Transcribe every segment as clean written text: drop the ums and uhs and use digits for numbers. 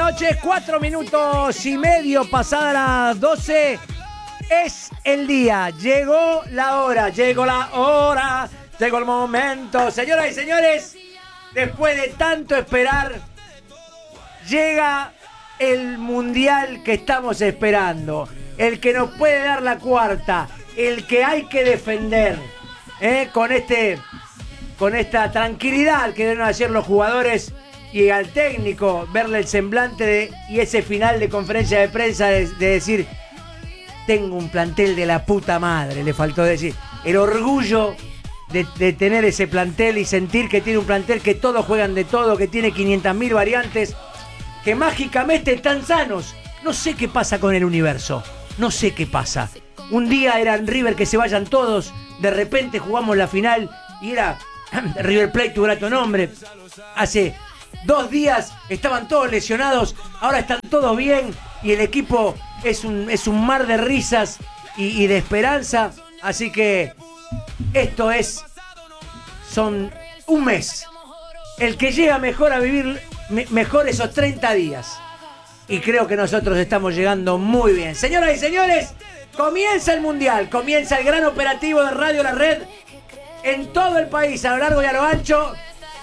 noches, 4 minutos y medio pasadas las 12. Es el día, llegó la hora, llegó el momento. Señoras y señores, después de tanto esperar, llega el mundial que estamos esperando. El que nos puede dar la cuarta, el que hay que defender. Con esta tranquilidad que deben hacer los jugadores y al técnico, verle el semblante y ese final de conferencia de prensa de decir: tengo un plantel de la puta madre, le faltó decir. El orgullo de tener ese plantel y sentir que tiene un plantel que todos juegan de todo, que tiene 500.000 variantes, que mágicamente están sanos. No sé qué pasa con el universo, no sé qué pasa. Un día era en River que se vayan todos, de repente jugamos la final y era River Plate, tu grato nombre. Hace 2 días estaban todos lesionados, ahora están todos bien y el equipo es un mar de risas y de esperanza. Así que esto son un mes. El que llega mejor a vivir mejor esos 30 días. Y creo que nosotros estamos llegando muy bien. Señoras y señores, comienza el mundial, comienza el gran operativo de Radio La Red en todo el país, a lo largo y a lo ancho,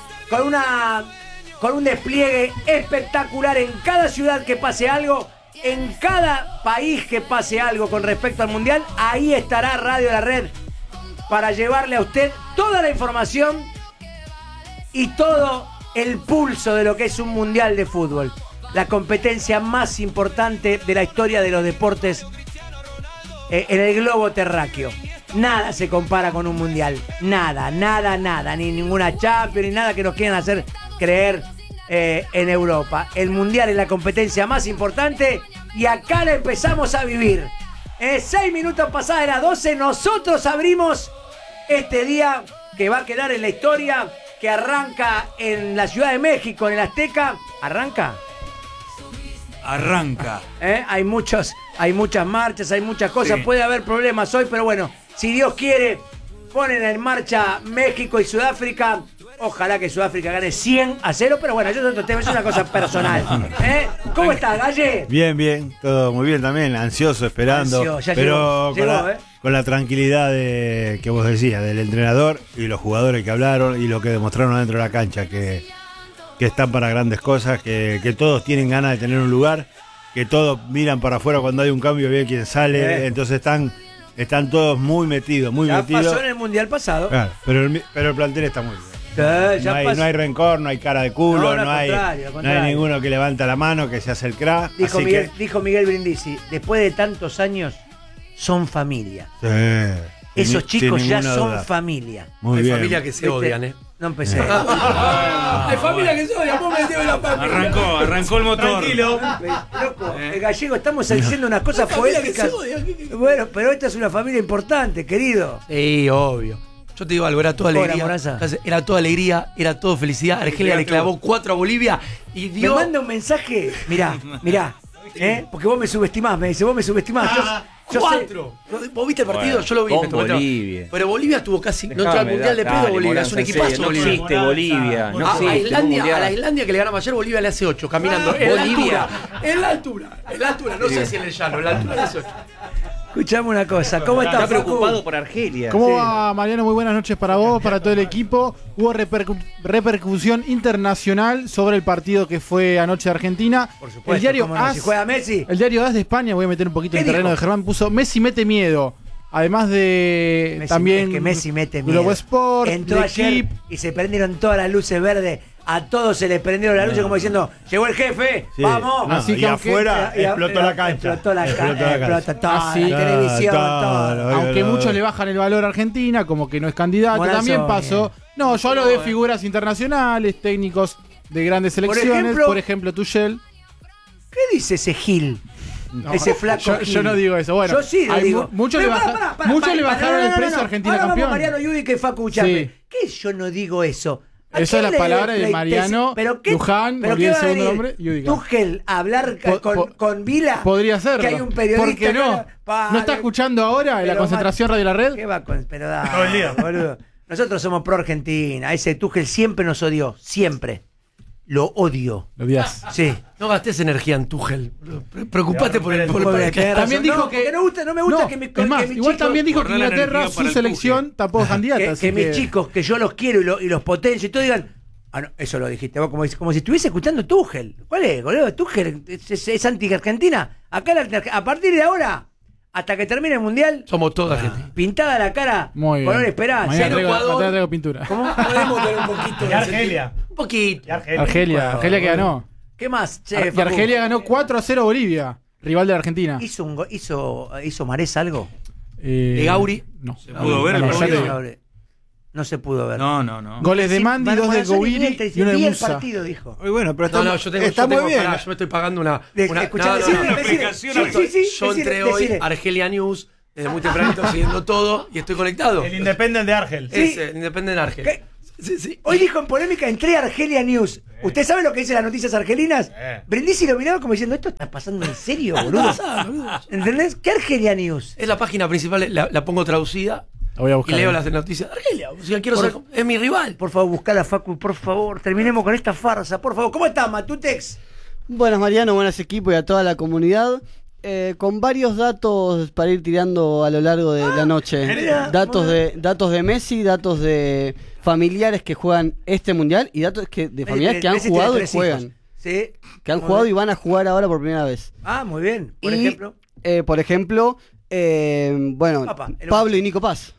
con un despliegue espectacular en cada ciudad que pase algo, en cada país que pase algo con respecto al mundial. Ahí estará Radio La Red para llevarle a usted toda la información y todo el pulso de lo que es un mundial de fútbol, la competencia más importante de la historia de los deportes en el globo terráqueo. Nada se compara con un mundial, nada, ni ninguna Champions, ni nada que nos quieran hacer creer en Europa. El mundial es la competencia más importante y acá la empezamos a vivir. 6 minutos pasadas de las 12, nosotros abrimos este día que va a quedar en la historia, que arranca en la Ciudad de México, en el Azteca. ¿Arranca? Hay muchas marchas, hay muchas cosas, sí. Puede haber problemas hoy, pero bueno, si Dios quiere, ponen en marcha México y Sudáfrica. Ojalá que Sudáfrica gane 100-0, pero bueno, yo es otro tema, es una cosa personal. ¿Cómo estás, Galle? Bien, todo muy bien también, ansioso, esperando, pero llegó, con la tranquilidad que vos decías, del entrenador y los jugadores que hablaron y lo que demostraron dentro de la cancha, que están para grandes cosas, que todos tienen ganas de tener un lugar, que todos miran para afuera cuando hay un cambio, bien quién sale, entonces están todos muy metidos, ya pasó en el mundial pasado. Claro, pero el plantel está muy bien. No hay rencor, no hay cara de culo, no hay ninguno que levanta la mano, que se hace el crack. Dijo Miguel Brindisi, después de tantos años, son familia. Sí, esos chicos ya son familia. Hay familias que se odian, No empecé. Hay familias que se odian, vos me la familia. Arrancó el motor. Tranquilo. Loco, el gallego, estamos diciendo unas cosas poéticas. Bueno, pero esta es una familia importante, querido. Sí, obvio. Yo te digo algo, era toda alegría. Era toda alegría, era todo felicidad. Argelia le clavó 4 a Bolivia y dio. Me manda un mensaje. Mirá. Porque vos me subestimás, me dice, vos me subestimás. Yo 4. ¿Vos viste el partido? Bueno, yo lo vi. Con Bolivia. Pero Bolivia tuvo casi. No entró al mundial de pedo Bolivia. Es un equipazo. No existe Bolivia. A la Islandia que le ganamos ayer, Bolivia le hace 8 caminando. En la altura. No sé si en el llano, en la altura le hace 8. Escuchame una cosa, ¿cómo estás? Está preocupado por Argelia. ¿Cómo va, Mariano? Muy buenas noches para vos, para todo el equipo. Hubo repercusión internacional sobre el partido que fue anoche de Argentina. Por supuesto, el diario AS, si juega Messi. El diario AS de España, voy a meter un poquito en el terreno de Germán, puso Messi mete miedo. Además de también es que Messi mete miedo. Globo Sport, entró ayer y se prendieron todas las luces verdes. A todos se les prendieron las luces como diciendo, llegó el jefe, sí, vamos. Así que afuera explotó la cancha. Explotó toda la televisión, todo. Aunque muchos le bajan el valor a Argentina, como que no es candidato, también pasó. No, yo hablo de figuras internacionales, técnicos de grandes selecciones, por ejemplo Tuchel. ¿Qué dice ese Gil? No, ese flaco yo no digo eso. Bueno, yo sí lo digo. Muchos le bajaron el precio a Argentina ahora campeón. Vamos Mariano Yudica y Facu Chape. ¿Qué yo no digo eso? Esa es la palabra de Mariano Luján, olvidé el segundo nombre, Yudica. Tuchel hablar con Vila. Podría ser. Que hay un periodista. ¿Por qué no? ¿No está escuchando ahora en la concentración Radio La Red? ¿Qué va con? Pero dale, boludo. Nosotros somos pro Argentina. Ese Tuchel siempre nos odió. Siempre. lo odio. Lo odias. Sí. No gastes energía en Tuchel. Preocupate por el También dijo que no me gusta que es más, igual chicos, también dijo que Inglaterra, su selección, tampoco es candidata. que mis chicos, que yo los quiero y los potencio y todo, digan, no, eso lo dijiste vos, como si estuviese escuchando Tuchel. ¿Cuál es, boludo? Tuchel es anti-Argentina. Acá a partir de ahora, hasta que termine el Mundial, somos toda Argentina. Pintada la cara, muy bien. color esperanza. Mañana traigo pintura. ¿Cómo? Podemos tener un poquito de Argelia. Un poquito. Argelia que ganó. ¿Qué más? Y Argelia ganó 4-0 Bolivia, rival de la Argentina. ¿Hizo Marés algo? ¿De Gauri? No. ¿Se pudo ver el partido? No se pudo ver. No. Goles de Mandi, 2 de Gouiri y 1 de Musa. El partido, dijo. Muy bueno, pero está muy bien. Yo me estoy pagando una explicación. Yo entré hoy a Argelia News desde muy tempranito siguiendo todo y estoy conectado. El Independent de Argel. El Independent de Argel. Sí. Hoy dijo en polémica, entré a Argelia News. ¿Usted sabe lo que dicen las noticias argelinas? Brindisi lo miraba como diciendo, ¿esto está pasando en serio, boludo? ¿Entendés? ¿Qué Argelia News? Es la página principal, la pongo traducida. Voy a buscar. Y leo las noticias de Argelia. O sea, quiero saber, es mi rival. Por favor, buscala, Facu, por favor. Terminemos con esta farsa, por favor. ¿Cómo estás, Matutex? Buenas, Mariano, buenas equipo y a toda la comunidad. Con varios datos para ir tirando a lo largo de la noche. Datos de Messi, datos de familiares que juegan este mundial y datos de familiares que han jugado y juegan. Sí. Que han jugado y van a jugar ahora por primera vez. Muy bien. Por ejemplo, Pablo y Nico Paz.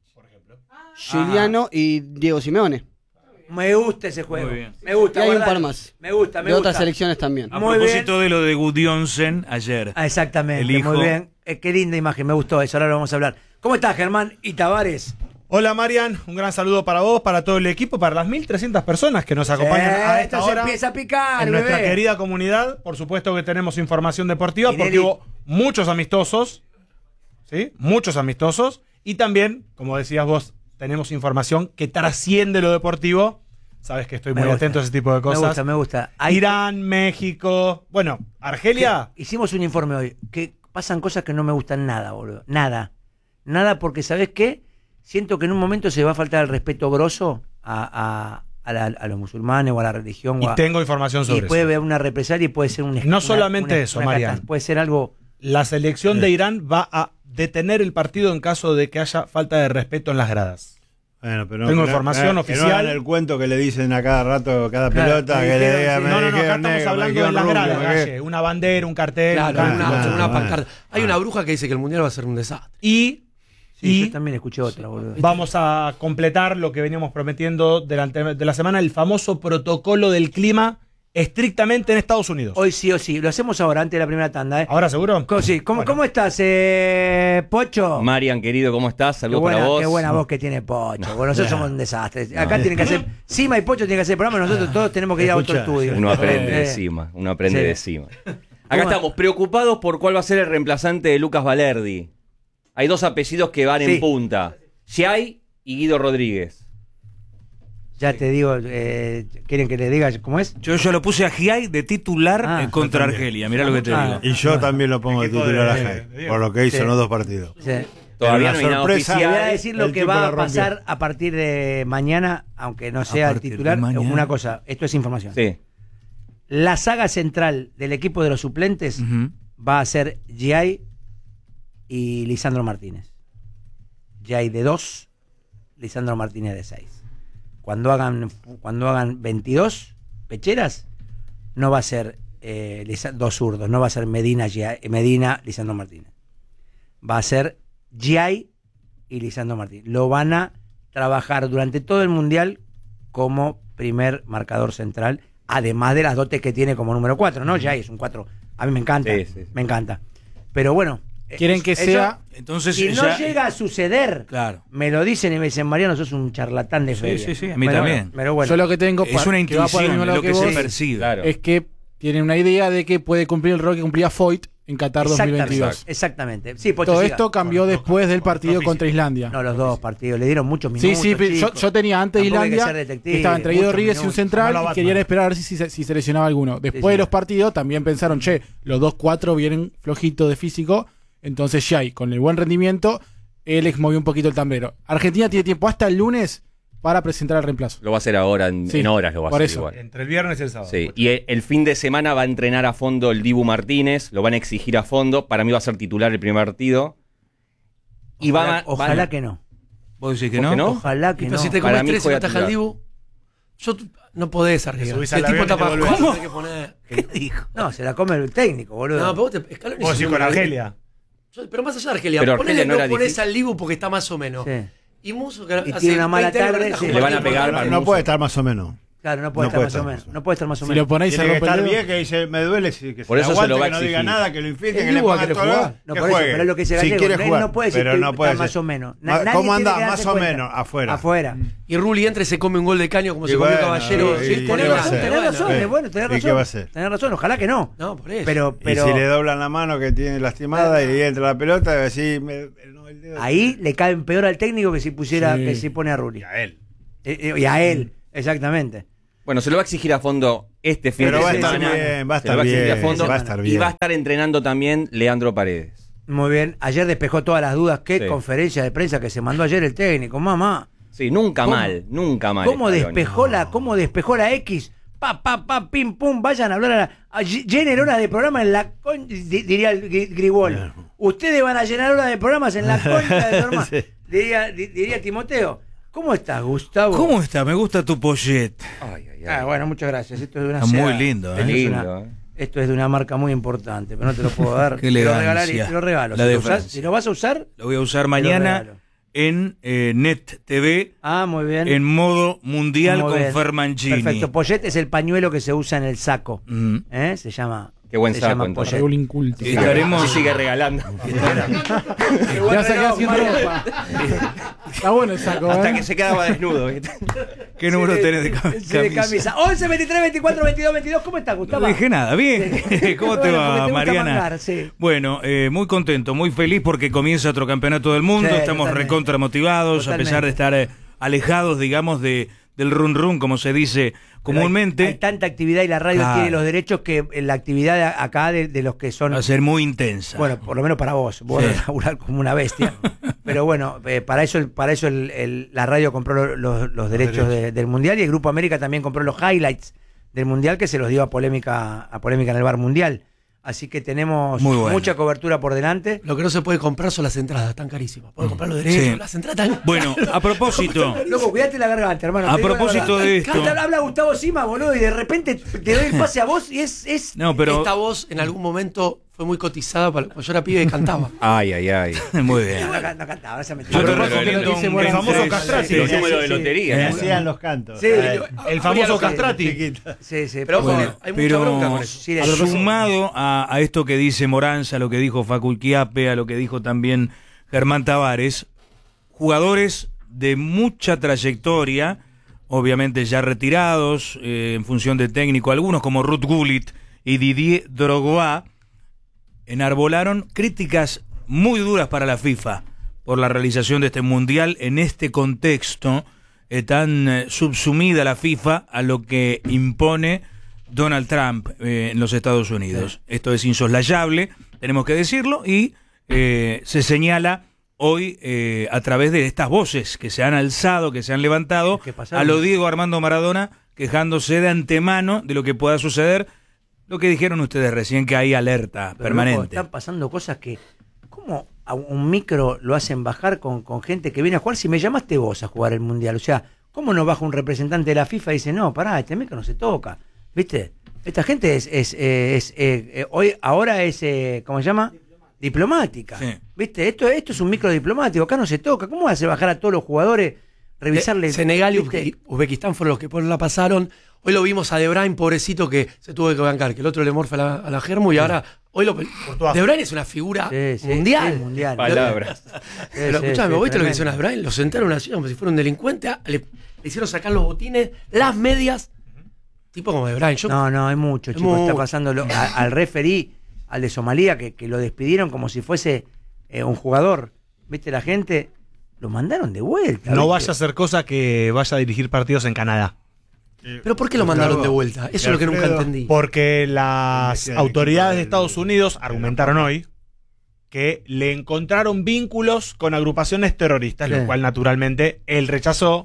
Giuliano y Diego Simeone. Me gusta ese juego. Me gusta. Y hay un par más. Me gusta. De otras selecciones también. A propósito de lo de Gudjonsen ayer. Exactamente. Muy bien. Qué linda imagen. Me gustó eso. Ahora lo vamos a hablar. ¿Cómo estás, Germán y Tavares? Hola, Marian. Un gran saludo para vos, para todo el equipo, para las 1.300 personas que nos acompañan a esta hora. Se empieza a picar, en nuestra querida comunidad. Por supuesto que tenemos información deportiva porque hubo muchos amistosos. ¿Sí? Muchos amistosos. Y también, como decías vos, tenemos información que trasciende lo deportivo. Sabes que estoy muy atento a ese tipo de cosas. Me gusta. Irán, México. Bueno, Argelia. Hicimos un informe hoy. Que pasan cosas que no me gustan nada, boludo. Nada porque, ¿sabes qué? Siento que en un momento se va a faltar el respeto grosso a los musulmanes o a la religión. Tengo información sobre eso. Y puede haber una represalia y puede ser un... No solamente eso, Marian. Puede ser algo... La selección de Irán va a detener el partido en caso de que haya falta de respeto en las gradas. Bueno, pero tengo información oficial. No hagan el cuento que le dicen a cada rato, cada pelota, que le digan. No, acá estamos hablando de las gradas, Galle. Una bandera, un cartel. Una pancarta. Hay una bruja que dice que el mundial va a ser un desastre. Y yo también escuché otra, boludo. Vamos a completar lo que veníamos prometiendo durante de la semana, el famoso protocolo del clima estrictamente en Estados Unidos. Hoy sí o sí. Lo hacemos ahora, antes de la primera tanda. ¿Ahora seguro? Sí. ¿Cómo estás, Pocho? Marian, querido, ¿cómo estás? Saludos para vos. Qué buena voz que tiene Pocho. Bueno, nosotros somos un desastre. Acá tienen que hacer... Sima y Pocho tienen que hacer el programa. Nosotros todos tenemos que ir a otro estudio. Uno aprende de Sima. Acá estamos preocupados por cuál va a ser el reemplazante de Lucas Valerdi. Hay dos apellidos que van en punta. Giai y Guido Rodríguez. Ya te digo, ¿quieren que le diga cómo es? Yo lo puse a Giai de titular contra Argelia, mirá lo que te digo. Y yo también lo pongo de titular a Giai, por lo que hizo en los dos partidos. Sí. Todavía no hay nada oficial. Te voy a decir lo que va a pasar a partir de mañana, aunque no sea el titular. Una cosa, esto es información. Sí. La saga central del equipo de los suplentes va a ser Giai y Lisandro Martínez. Giai de 2, Lisandro Martínez de 6. Cuando hagan 22 pecheras, no va a ser dos zurdos, no va a ser Medina, Lisandro Martínez. Va a ser Giai y Lisandro Martínez. Lo van a trabajar durante todo el Mundial como primer marcador central, además de las dotes que tiene como número 4, ¿no? Giai es un 4. A mí me encanta, me encanta. Pero bueno... Quieren que sea... Entonces, si no llega a suceder, me lo dicen y me dicen, Mariano, sos un charlatán de feria. Sí, a mí también. Pero bueno, yo lo que tengo es una intuición, es lo que se percibe. Claro. Es que tienen una idea de que puede cumplir el rol que cumplía Foyt en Qatar 2022. Exactamente. Sí, todo esto cambió después del partido contra Islandia. No, los dos partidos, le dieron muchos minutos. Sí, yo tenía antes de Islandia, que estaban entre Guido Rodríguez y un central, y querían esperar a ver si se lesionaba alguno. Después de los partidos también pensaron, los 2-4 vienen flojitos de físico. Entonces Giai, con el buen rendimiento, él movió un poquito el tablero. Argentina tiene tiempo hasta el lunes para presentar el reemplazo. Lo va a hacer ahora, en horas lo va a hacer igual. Entre el viernes y el sábado. Sí, y el fin de semana va a entrenar a fondo el Dibu Martínez, lo van a exigir a fondo, para mí va a ser titular el primer partido. Y ojalá que no. ¿Vos decís que no? Ojalá que no. Pero si te comes 3 y no ataja el Dibu, no podés arriesgar. El tipo tapa. ¿Cómo? ¿Qué dijo? No, se la come el técnico, boludo. No, pero Vos decís con Argelia. Pero más allá de Argelia, Pero ponele, Argelia no no pones difícil. al Dibu porque está más o menos. Sí. Y Musso, que Y tiene una mala 20 años tarde, no sí. Le van a pegar. No puede estar más o menos. Claro, no puede estar más o menos. No puede estar más o Si menos. lo ponéis se Tiene que rompe el estar dedo. bien, que dice, me duele, que Por eso se aguante, lo va a que no diga exigir. nada, que lo infiltre, El que le Dibu va a ponga querer todo. jugar. No, que por eso, juegue. pero es lo que dice Si Gallego. quiere Él jugar, no puede decir pero que no puede está más ser. o menos. ¿Cómo Nadie tiene anda que más darse o cuenta. menos? Afuera. Afuera. Y Rulli entra y se come un gol de caño como Y se comió bueno, Caballero. y- Sí, ¿y tenés qué va a razón, hacer? Tenés razón, Sí. bueno, tenés ¿Y razón. qué va a hacer? Tenés razón, ojalá que no. No, por eso. Pero Y si le doblan la mano que tiene lastimada y entra la pelota, así el dedo. ahí le caen peor al técnico que si pusiera, Sí. que si pone a Rulli. Y a él. Y a él, exactamente. Bueno, se lo va a exigir a fondo este fin Pero de va a semana. estar bien, va a Se lo estar exigir bien. a fondo. Va a estar Y bien. va a estar entrenando también Leandro Paredes. Muy bien. Ayer despejó todas las dudas. Qué Sí. conferencia de prensa que se mandó ayer el técnico, mamá. Sí, nunca ¿Cómo? nunca mal. ¿Cómo Scaloni. cómo despejó la X? Pim, pum, vayan a hablar llenen horas de programa en la diría el Gribol. Ustedes van a llenar horas de programas en la concha de su hermano. Sí. Diría Timoteo. ¿Cómo estás, Gustavo? ¿Cómo está? Me gusta tu pochette. Ay, ay, ay. Ah, bueno, muchas gracias. Esto es de una Está muy seda. lindo, Esto ¿eh? es Lindo, ¿eh? Esto es de una marca muy importante, pero no te lo puedo dar. Qué Te lo elegancia. regalaré, te lo regalo. La Si de lo, usás, Francia. si lo vas a usar, Lo voy a usar te lo mañana regalo. en Net TV Muy bien. en modo mundial Muy con bien. Fermancini. Perfecto. Pochette es el pañuelo que se usa en el saco. Mm. Se llama. Qué buen se saco, llama entonces. pochette. Raúl inculto. Sí. Estaremos- Sí, sigue regalando. Ya se queda sin ropa. Está bueno el saco, Hasta ¿eh? que se quedaba desnudo. ¿Qué número Sí, tenés de sí, de camisa? camisa. 11, 23, 24, 22, 22. ¿Cómo estás, Gustavo? No dije nada, bien. ¿Cómo te Bueno, porque va, te gusta Mariana? mangar, sí. Bueno, muy contento, muy feliz porque comienza otro campeonato del mundo. Sí, Estamos totalmente. recontra motivados, Totalmente. a pesar de estar alejados, digamos, del run run, como se dice comúnmente. Hay tanta actividad y la radio Claro. tiene los derechos que la actividad acá de los que son. Va a ser muy intensa. Bueno, por lo menos para vos. Vos Sí. vas a laburar como una bestia. Pero bueno, para eso la radio compró los derechos del Mundial y el Grupo América también compró los highlights del Mundial que se los dio a Polémica en el Bar Mundial. Así que tenemos Muy bueno. mucha cobertura por delante. Lo que no se puede comprar son las entradas, tan carísimas. Puedes comprar los derechos, Sí. las entradas tan. Bueno, a propósito, Loco, cuídate la garganta, hermano. A te digo la propósito verdad. de esto- Habla Gustavo Sima, boludo, y de repente te doy el pase a vos y es no, pero Esta voz en algún momento fue muy cotizada cuando yo era pibe y cantaba. Ay, ay, ay. muy bien. No cantaba, esa Yo mentira. te propósito recomiendo de lo que dice un Morán. El famoso Sí, castrati. sí, Los sí. números de sí. lotería. Hacían los cantos. Sí, El famoso castrati. Chiquito. Sí, sí. Pero bueno, bueno, hay mucha bronca con eso. sí, sumado a esto que dice Moranza, a lo que dijo Facu Chiappe, a lo que dijo también Germán Tavares, jugadores de mucha trayectoria, obviamente ya retirados, en función de técnico, algunos como Ruud Gullit y Didier Drogba, enarbolaron críticas muy duras para la FIFA por la realización de este mundial en este contexto tan subsumida la FIFA a lo que impone Donald Trump en los Estados Unidos. Esto es insoslayable, tenemos que decirlo, y se señala hoy a través de estas voces que se han alzado, que se han levantado, ¿Qué pasaron? a lo Diego Armando Maradona, quejándose de antemano de lo que pueda suceder. Lo que dijeron ustedes recién, que hay alerta Pero, permanente. loco, están pasando cosas que. ¿Cómo a un micro lo hacen bajar con gente que viene a jugar si me llamaste vos a jugar el mundial? O sea, ¿cómo no baja un representante de la FIFA y dice, no, pará, este micro no se toca? ¿Viste? Esta gente ahora es, ¿cómo se llama? Diplomática. Sí. ¿Viste? Esto es un micro diplomático, acá no se toca. ¿Cómo hace bajar a todos los jugadores? Revisarle. Senegal y ¿viste? Uzbekistán fueron los que por la pasaron. Hoy lo vimos a De Bruyne, pobrecito, que se tuvo que bancar, que el otro le morfa a la germu y ahora. Hoy De Bruyne es una figura Sí, sí, mundial. sí, mundial. Palabras. Pero escuchame, ¿vos viste lo que hicieron a De Bruyne? Lo sentaron así como si fuera un delincuente, le hicieron sacar los botines, las medias. Tipo como De Bruyne. No, hay mucho, Es chicos. Está mucho. pasando al referí, al de Somalia, que lo despidieron como si fuese un jugador. ¿Viste? La gente lo mandaron de vuelta. No ¿viste? vaya a hacer cosa que vaya a dirigir partidos en Canadá. ¿Pero por qué lo mandaron de vuelta? Eso es lo que nunca Alfredo, entendí. Porque las El autoridades de equipo Estados Unidos argumentaron hoy que le encontraron vínculos con agrupaciones terroristas, Sí. lo cual naturalmente él rechazó.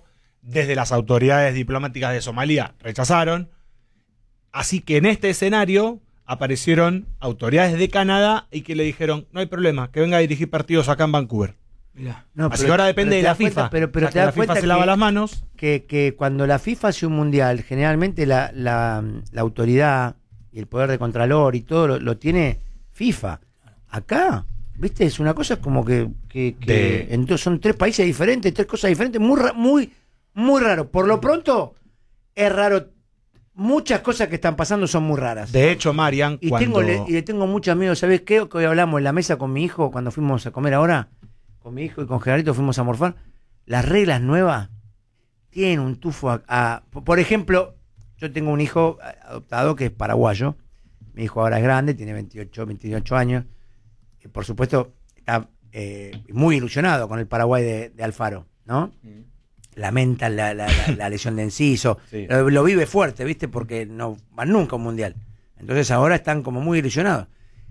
desde las autoridades diplomáticas de Somalia rechazaron. Así que en este escenario aparecieron autoridades de Canadá y que le dijeron, no hay problema, que venga a dirigir partidos acá en Vancouver. No, así que ahora depende de la FIFA. Pero te das la FIFA se lava las manos. Que cuando la FIFA hace un mundial, generalmente la autoridad y el poder de contralor y todo lo tiene FIFA. Acá, ¿viste? Es una cosa como que entonces son 3 países diferentes, 3 cosas diferentes, muy raro. Por lo pronto, es raro. Muchas cosas que están pasando son muy raras. De hecho, Marian, y le tengo muchos amigos. ¿Sabés qué? Que hoy hablamos en la mesa con mi hijo cuando fuimos a comer ahora. Con mi hijo y con Gerardito fuimos a morfar. Las reglas nuevas tienen un tufo por ejemplo, yo tengo un hijo adoptado que es paraguayo. Mi hijo ahora es grande, tiene 28 años. Y por supuesto, está muy ilusionado con el Paraguay de Alfaro, ¿no? Lamenta la lesión de Enciso. Sí. Lo vive fuerte, ¿viste? Porque no van nunca a un mundial. Entonces ahora están como muy ilusionados.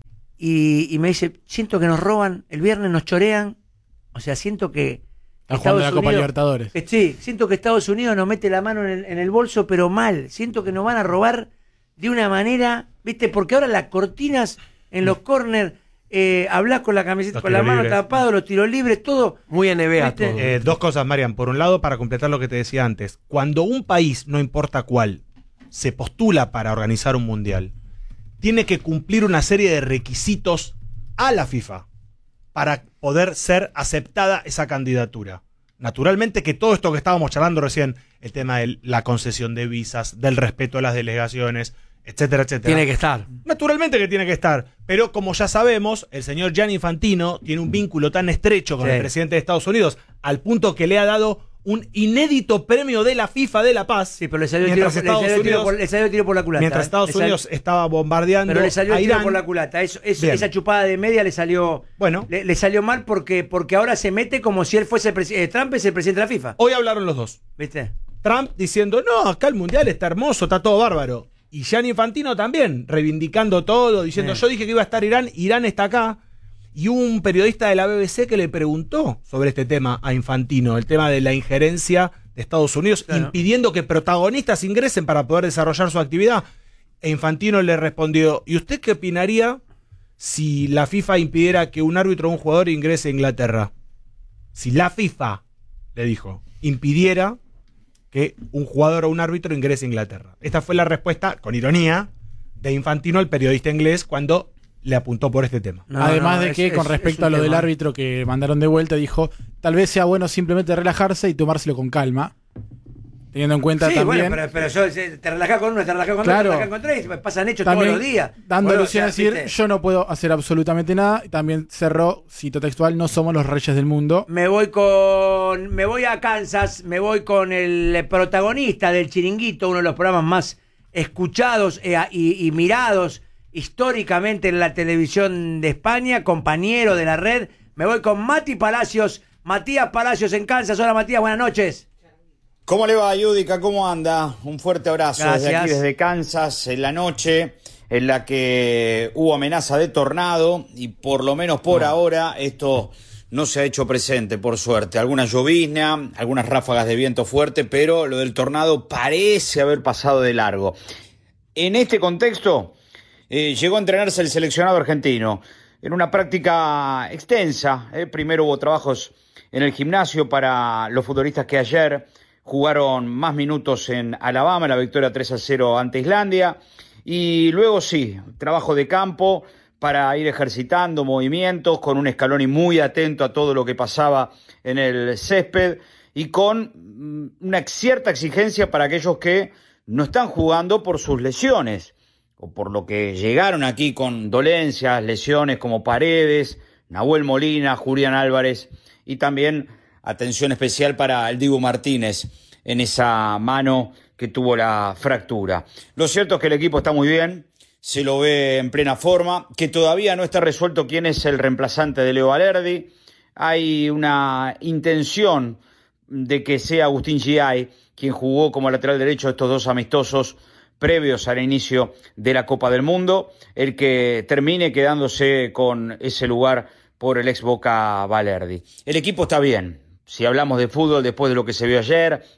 Y me dice, siento que nos roban, el viernes nos chorean. O sea, siento que Estados Unidos, Copa Libertadores. Sí, siento que Estados Unidos nos mete la mano en el bolso, pero mal. Siento que nos van a robar de una manera, ¿viste? Porque ahora las cortinas en los corners, hablás con la camiseta, con la mano tapada, los tiros libres, todo. Muy NBA todo. 2 cosas, Marian. Por un lado, para completar lo que te decía antes, cuando un país, no importa cuál, se postula para organizar un mundial, tiene que cumplir una serie de requisitos a la FIFA para poder ser aceptada esa candidatura. Naturalmente que todo esto que estábamos charlando recién, el tema de la concesión de visas, del respeto a las delegaciones, etcétera, etcétera. Tiene que estar. Naturalmente que tiene que estar. Pero como ya sabemos, el señor Gianni Infantino tiene un vínculo tan estrecho con el presidente de Estados Unidos, al punto que le ha dado un inédito premio de la FIFA de la Paz. Sí, pero le salió tiro por la culata. Mientras Estados Unidos estaba bombardeando. Pero le salió a tiro Irán por la culata. Esa chupada de media le salió. Bueno. Le salió mal porque ahora se mete como si él fuese Trump es el presidente de la FIFA. Hoy hablaron los dos. ¿Viste? Trump diciendo, no, acá el mundial está hermoso, está todo bárbaro. Y Gianni Infantino también, reivindicando todo, diciendo, yo dije que iba a estar Irán está acá. Y hubo un periodista de la BBC que le preguntó sobre este tema a Infantino, el tema de la injerencia de Estados Unidos, impidiendo que protagonistas ingresen para poder desarrollar su actividad. E Infantino le respondió, ¿y usted qué opinaría si la FIFA impidiera que un árbitro o un jugador ingrese a Inglaterra? Si la FIFA, le dijo, impidiera que un jugador o un árbitro ingrese a Inglaterra. Esta fue la respuesta, con ironía, de Infantino al periodista inglés cuando le apuntó por este tema. Además de que con respecto a lo del árbitro que mandaron de vuelta, dijo, tal vez sea bueno simplemente relajarse y tomárselo con calma. Teniendo en cuenta también... Bueno, pero yo te relajás con uno, te relajás con otro, te relajás con 3, pasan hechos todos los días. Dando alusión a decir, yo no puedo hacer absolutamente nada. También cerró, cito textual, no somos los reyes del mundo. Me voy a Kansas, me voy con el protagonista del Chiringuito, uno de los programas más escuchados y mirados históricamente en la televisión de España, compañero de la red. Me voy con Matías Palacios en Kansas. Hola Matías, buenas noches. ¿Cómo le va, Yudica? ¿Cómo anda? Un fuerte abrazo. Gracias. Desde aquí, desde Kansas, en la noche en la que hubo amenaza de tornado y por lo menos por ahora esto no se ha hecho presente, por suerte. Alguna llovizna, algunas ráfagas de viento fuerte, pero lo del tornado parece haber pasado de largo. En este contexto, llegó a entrenarse el seleccionado argentino en una práctica extensa. Primero hubo trabajos en el gimnasio para los futbolistas que ayer jugaron más minutos en Alabama, la victoria 3-0 ante Islandia. Y luego sí, trabajo de campo para ir ejercitando movimientos, con un Scaloni muy atento a todo lo que pasaba en el césped y con una cierta exigencia para aquellos que no están jugando por sus lesiones, o por lo que llegaron aquí con dolencias, lesiones como Paredes, Nahuel Molina, Julián Álvarez, y también atención especial para el Dibu Martínez en esa mano que tuvo la fractura. Lo cierto es que el equipo está muy bien, se lo ve en plena forma, que todavía no está resuelto quién es el reemplazante de Leo Valerdi. Hay una intención de que sea Agustín Giai quien jugó como lateral derecho estos dos amistosos previos al inicio de la Copa del Mundo, el que termine quedándose con ese lugar por el ex Boca Valerdi. El equipo está bien. Si hablamos de fútbol después de lo que se vio ayer,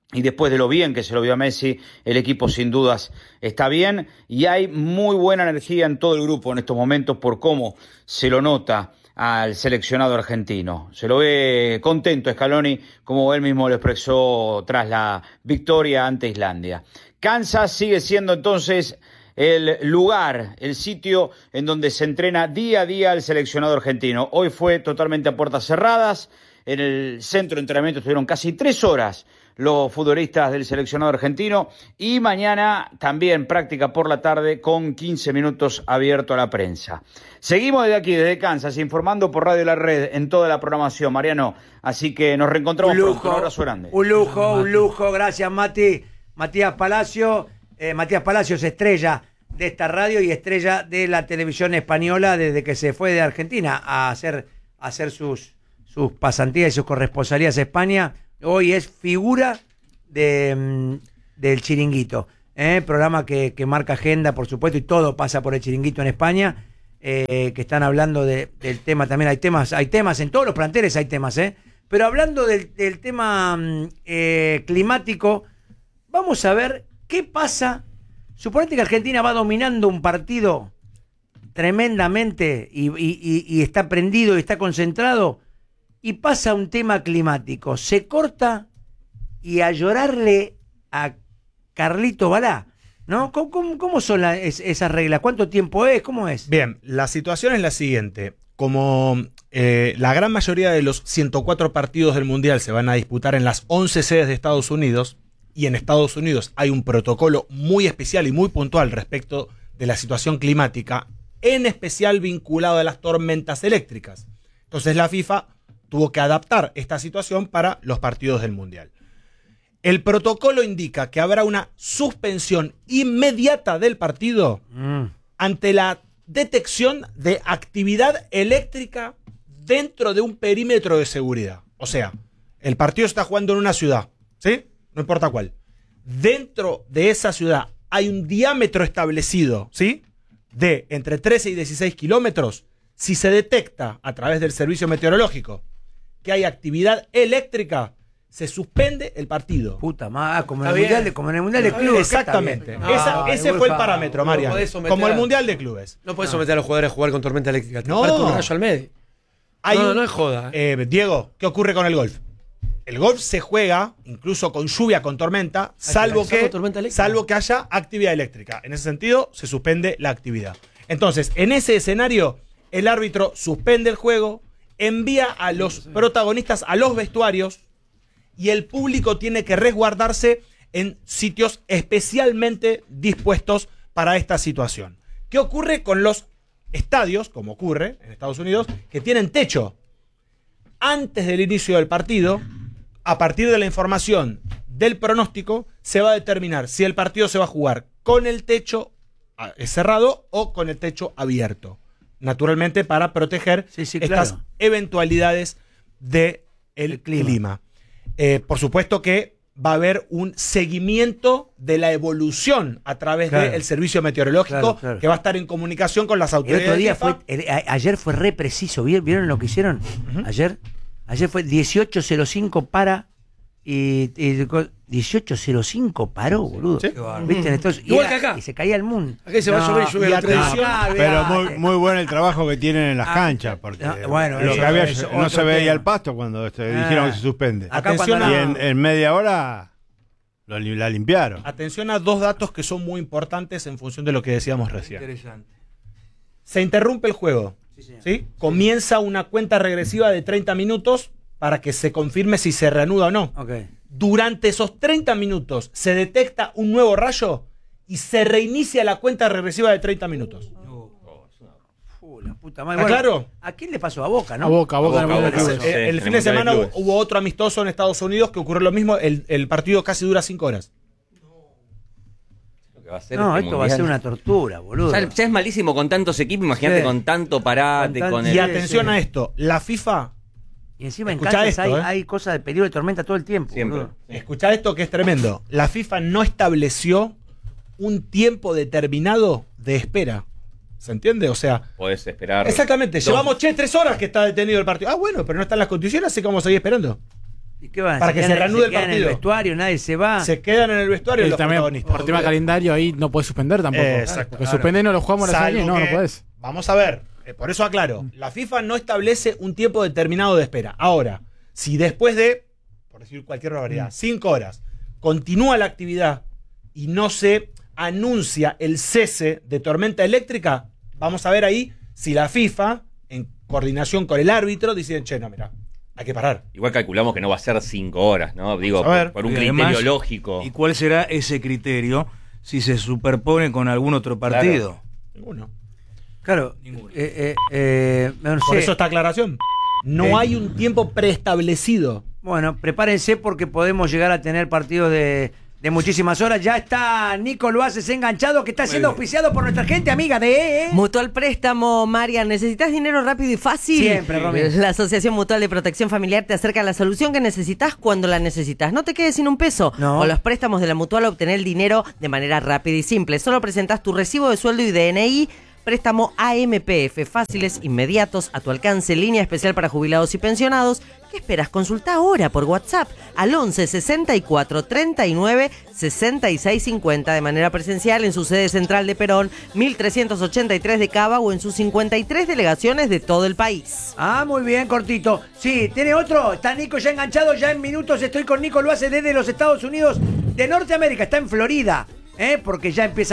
Y después de lo bien que se lo vio a Messi, el equipo sin dudas está bien y hay muy buena energía en todo el grupo en estos momentos por cómo se lo nota al seleccionado argentino. Se lo ve contento Scaloni, como él mismo lo expresó tras la victoria ante Islandia. Kansas sigue siendo entonces el lugar, el sitio en donde se entrena día a día el seleccionado argentino. Hoy fue totalmente a puertas cerradas. En el centro de entrenamiento estuvieron casi 3 horas los futbolistas del seleccionado argentino y mañana también práctica por la tarde con 15 minutos abierto a la prensa. Seguimos desde aquí, desde Kansas, informando por Radio La Red en toda la programación, Mariano. Así que nos reencontramos pronto. Un abrazo grande. Un lujo. Gracias, Mati. Matías Palacios, estrella de esta radio y estrella de la televisión española desde que se fue de Argentina a hacer sus pasantías y sus corresponsalías a España. Hoy es figura del Chiringuito, programa que marca agenda, por supuesto, y todo pasa por el Chiringuito en España, que están hablando del tema también. Hay temas en todos los planteles, hay temas, pero hablando del tema climático, vamos a ver qué pasa. Suponete que Argentina va dominando un partido tremendamente y está prendido y está concentrado, y pasa un tema climático, se corta y a llorarle a Carlito Balá, ¿no? ¿Cómo son esas reglas? ¿Cuánto tiempo es? ¿Cómo es? Bien, la situación es la siguiente. Como la gran mayoría de los 104 partidos del Mundial se van a disputar en las 11 sedes de Estados Unidos, y en Estados Unidos hay un protocolo muy especial y muy puntual respecto de la situación climática, en especial vinculado a las tormentas eléctricas. Entonces la FIFA tuvo que adaptar esta situación para los partidos del Mundial. El protocolo indica que habrá una suspensión inmediata del partido ante la detección de actividad eléctrica dentro de un perímetro de seguridad. O sea, el partido se está jugando en una ciudad, ¿sí? No importa cuál. Dentro de esa ciudad hay un diámetro establecido, ¿sí? De entre 13 y 16 kilómetros. Si se detecta a través del servicio meteorológico que hay actividad eléctrica, se suspende el partido. Puta madre, como en el Mundial de Clubes. Exactamente. Ese fue el parámetro, María. Como el Mundial de Clubes. No podés someter a los jugadores a jugar con tormenta eléctrica. No. Parte un rayo al medio. No es joda. Diego, ¿qué ocurre con el golf? El golf se juega incluso con lluvia, con tormenta, salvo que haya actividad eléctrica. En ese sentido, se suspende la actividad. Entonces, en ese escenario, el árbitro suspende el juego, envía a los protagonistas a los vestuarios y el público tiene que resguardarse en sitios especialmente dispuestos para esta situación. ¿Qué ocurre con los estadios, como ocurre en Estados Unidos, que tienen techo? Antes del inicio del partido, a partir de la información del pronóstico, se va a determinar si el partido se va a jugar con el techo cerrado o con el techo abierto. Naturalmente para proteger estas eventualidades del clima. Por supuesto que va a haber un seguimiento de la evolución a través del servicio meteorológico que va a estar en comunicación con las autoridades. El otro día ayer fue re preciso. ¿Vieron lo que hicieron? Ayer fue 18:05 para y 18:05 paró, boludo. ¿Sí? ¿Viste? Entonces, igual que acá. Y se caía el mundo. Aquí se va a llover y lluvia. Pero muy bueno el trabajo que tienen en las canchas, porque lo que había no se veía el pasto cuando dijeron que se suspende. Atención y en media hora la limpiaron. Atención a dos datos que son muy importantes en función de lo que decíamos recién. Interesante. Se interrumpe el juego. ¿Sí? Comienza una cuenta regresiva de 30 minutos para que se confirme si se reanuda o no. Durante esos 30 minutos se detecta un nuevo rayo y se reinicia la cuenta regresiva de 30 minutos. La puta madre. Claro. ¿A quién le pasó? A Boca, ¿no? A Boca. El fin de semana hubo otro amistoso en Estados Unidos que ocurrió lo mismo. El partido casi dura 5 horas. Esto va a ser una tortura, boludo. Ya es malísimo con tantos equipos, imagínate con tanto parate, Y atención a esto, la FIFA... Y encima en Kansas hay cosas de peligro de tormenta todo el tiempo. Siempre. Escuchá esto que es tremendo. La FIFA no estableció un tiempo determinado de espera. ¿Se entiende? O sea... Podés esperar... Exactamente. Llevamos 3 horas que está detenido el partido. Bueno, pero no están las condiciones, así que vamos a seguir esperando. ¿Y qué va? Para que se reanude el partido. En el vestuario, nadie se va. Se quedan en el vestuario los también, protagonistas. por tema calendario ahí no puedes suspender tampoco. Exacto. Porque suspender no lo jugamos la serie, no puedes. Vamos a ver, por eso aclaro, la FIFA no establece un tiempo determinado de espera. Ahora, si después de, por decir cualquier barbaridad, 5 horas, continúa la actividad y no se anuncia el cese de tormenta eléctrica, vamos a ver ahí si la FIFA, en coordinación con el árbitro, dice, che, no, mira, hay que parar. Igual calculamos que no va a ser 5 horas, ¿no? Digo, por un criterio además, lógico. ¿Y cuál será ese criterio si se superpone con algún otro partido? Claro. Ninguno. Claro. Ninguno. No por sé. eso esta aclaración. No hay un tiempo preestablecido. Bueno, prepárense porque podemos llegar a tener partidos de muchísimas horas. Ya está Nico Luaces enganchado, que está siendo auspiciado por nuestra gente amiga de Mutual Préstamo. Marian, ¿necesitas dinero rápido y fácil? Siempre, Romy. La Asociación Mutual de Protección Familiar te acerca a la solución que necesitas cuando la necesitas. No te quedes sin un peso. No. Con los préstamos de la Mutual obtener el dinero de manera rápida y simple. Solo presentas tu recibo de sueldo y DNI. Préstamo AMPF, fáciles, inmediatos, a tu alcance, línea especial para jubilados y pensionados. ¿Qué esperas? Consulta ahora por WhatsApp al 11 64 39 66 50 de manera presencial en su sede central de Perón, 1383 de Cava o en sus 53 delegaciones de todo el país. Ah, muy bien, cortito. Sí, ¿tiene otro? Está Nico ya enganchado, ya en minutos estoy con Nico Luaces desde los Estados Unidos de Norteamérica, está en Florida, porque ya empieza